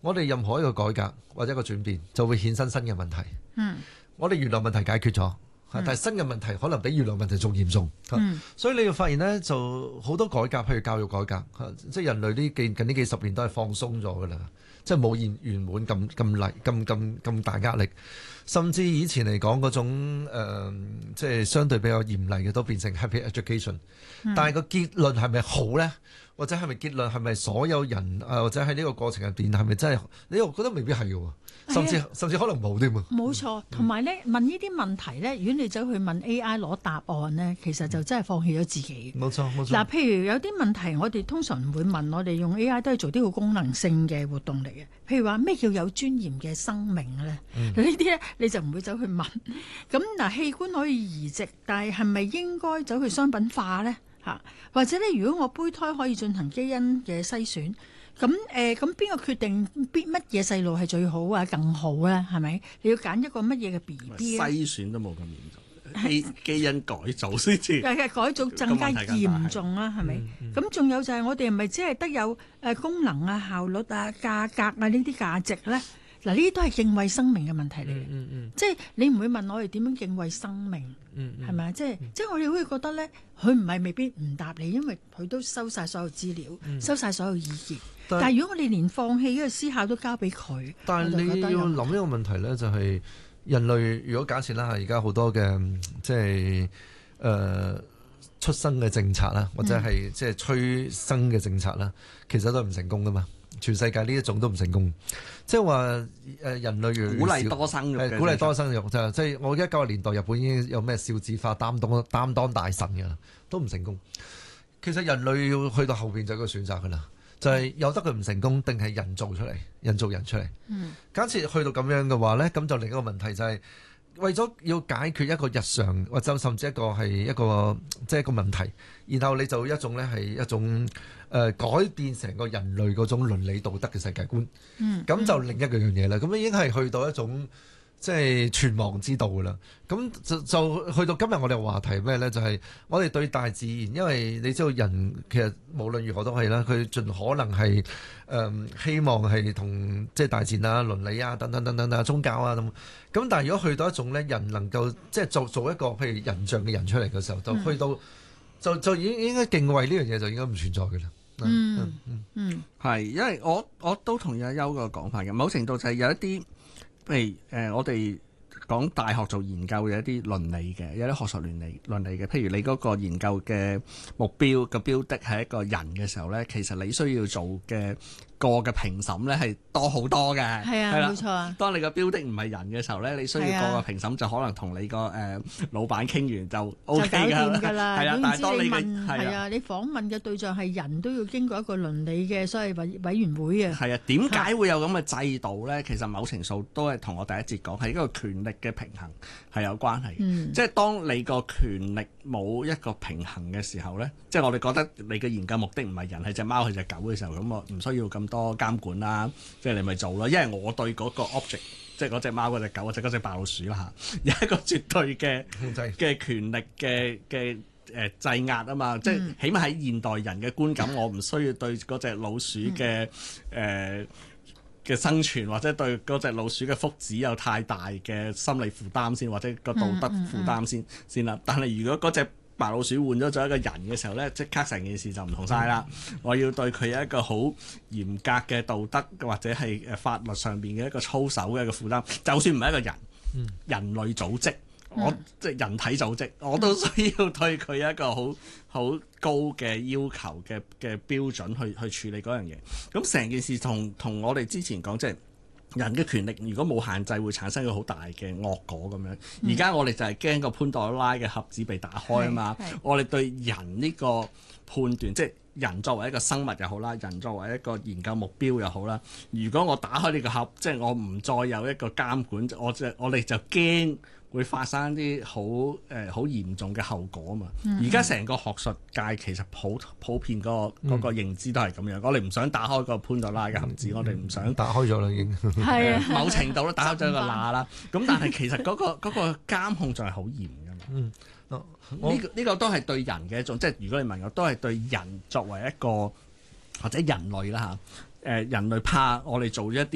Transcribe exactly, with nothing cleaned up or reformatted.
我哋任何一個改革或者一個轉變，就會衍生新嘅問題。 嗯， 我哋原來問題解決咗。但係新嘅問題可能比原來問題仲嚴重， 嗯、 所以你要發現呢，就好多改革，譬如教育改革，即係人類呢近近呢幾十年都係放鬆咗㗎啦，即係冇現原本咁咁厲咁咁咁大壓力，甚至以前嚟講嗰種、呃、即係相對比較嚴厲嘅都變成 happy education，、嗯、但係個結論係咪好呢？或者係咪結論係咪所有人啊？或者喺呢個過程入邊係咪真係？你又覺得未必係嘅喎，甚至、哎、甚至可能冇添喎。 冇錯，同埋咧問呢啲問題咧，如果你走去問 A I 攞答案咧，其實就真係放棄咗自己。 冇錯冇錯。嗱， 譬如有啲問題，我哋通常唔會問，我哋用 A I 都係做啲好功能性嘅活動嚟嘅。譬如話咩叫有尊嚴嘅生命咧？嗯、呢啲咧你就唔會走去問。咁嗱，器官可以移植，但係係咪應該走去商品化咧？嚇，或者咧，如果我胚胎可以進行基因嘅篩選，咁誒，咁邊個決定邊乜嘢細路係最好啊，更好咧？係咪？你要揀一個乜嘢嘅 B B 咧？ 篩選都冇咁嚴重，基基因改造先至。 係係改造更加嚴重啦，係咪？咁仲、嗯嗯、有就係我哋係咪只係得有誒功能啊、效率啊、價格啊呢啲價值咧？嗱，呢啲都係敬畏生命嘅問題嚟嘅，嗯嗯、即係你唔會問我哋點樣敬畏生命，係咪啊？即係即係我哋會覺得咧，佢唔係未必唔答你，因為佢都收晒所有資料，嗯、收晒所有意見。但係如果我哋連放棄呢個思考都交俾佢， 但係你要諗一個問題咧，就係人類如果假設啦，而家好多嘅即係誒、呃、出生嘅政策啦，或者係即係催生嘅政策啦，其實都係唔成功噶嘛。全世界呢一種都唔成功，即係話誒人類越鼓勵多生育， 鼓勵多生育就即係我記得九十年代日本已經有咩少子化擔當擔當大神㗎啦，都唔成功。其實人類要去到後邊就係一個選擇㗎啦，就係、是、有得佢唔成功，定係人造出嚟，人造人出嚟。嗯，假設去到咁樣嘅話咧，咁就另一個問題就係、是。為咗要解決一個日常或者甚至一個係一個即係一個問題，然後你就一種咧係一種誒、呃、改變成個人類嗰種倫理道德嘅世界觀。嗯，咁就另一樣嘢啦。咁已經係去到一種即係存亡之道㗎啦。咁就就去到今日我哋嘅話題咩咧？就係、是、我哋對大自然，因為你知道人其實無論如何都係啦，佢盡可能係誒、呃、希望係同即係大自然啊、倫理啊等等等等啊、宗教啊咁。咁但係如果去到一種咧，人能夠即係做做一個譬如人像嘅人出嚟嘅時候，就去到、嗯、就就已經應該敬畏呢樣嘢就應該唔存在嘅啦。 嗯嗯嗯， 係，因為我我都同意阿優個講法嘅，某程度就係有一啲。譬如誒、呃，我哋講大學做研究嘅一啲倫理嘅，有啲學術倫理倫理嘅。譬如你嗰個研究嘅目標個標的係一個人嘅時候咧，其實你需要做嘅個嘅評審咧係多好多嘅。 係啊，冇錯啊。 當你個標的唔係人嘅時候咧，你需要個個評審就可能同你個誒、呃、老闆傾完就 O K 㗎啦。係啊，但係當你嘅係啊，你訪問嘅對象係人都要經過一個倫理嘅所謂委委員會啊。係啊，點解會有咁嘅制度咧？其實某程度都係同我第一節講係一個權力嘅平衡係有關係。嗯、即係當你個權力冇一個平衡嘅時候咧，即係我哋覺得你嘅研究目的唔係人係隻貓係隻狗嘅時候，咁我唔需要咁多監管啦，即係你咪做咯。因為我對嗰個 object， 即係嗰隻貓、嗰隻狗或者嗰隻白老鼠啦嚇，有一個絕對嘅控制嘅權力嘅嘅誒制壓啊嘛。嗯、即係起碼喺現代人嘅觀感，我唔需要對嗰隻老鼠嘅誒嘅生存或者對嗰隻老鼠嘅福祉有太大嘅心理負擔先，或者個道德負擔先先啦。但係如果嗰隻白老鼠換咗做一個人嘅時候咧，即刻成件事就唔同晒啦。嗯、我要對佢有一個好嚴格嘅道德或者係誒法律上邊嘅一個操守嘅一個負擔。就算唔係一個人，嗯、人類組織，我、嗯、即係人體組織，我都需要對佢有一個好好高嘅要求嘅嘅標準去去處理嗰樣嘢。咁成件事同同我哋之前講即係。人嘅權力如果冇限制，會產生一個好大嘅惡果咁樣。而家、嗯、我哋就係驚個潘多拉嘅盒子被打開啊嘛。我哋對人呢個判斷，即係人作為一個生物又好啦，人作為一個研究目標又好啦。如果我打開呢個盒，即係我唔再有一個監管，我就我哋就驚會發生啲好誒好嚴重嘅後果啊嘛！而家成個學術界其實普普遍個嗰個認知都係咁樣，嗯、我哋唔想打開個潘多拉嘅盒子，嗯、我哋唔想打開咗啦已經， 係啊， 某程度都打開咗一個罅啦。咁但係其實嗰、嗰個嗰、嗰個監控仲係好嚴㗎嘛。嗯，呢、呢個呢、呢個都係對人嘅一種，即係如果你問我，都係對人作為一個或者人類啦嚇，誒人類怕我哋做一啲